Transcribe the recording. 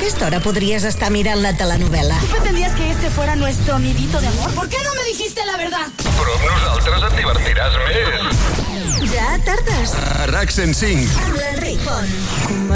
aquesta hora podries estar mirant la telenovela. ¿Tú pretendías que este fuera nuestro nidito de amor? ¿Por qué no me dijiste la verdad? Però amb nosaltres et divertiràs més. Ja tardes. A RAC 105. Amb l'Enric Font.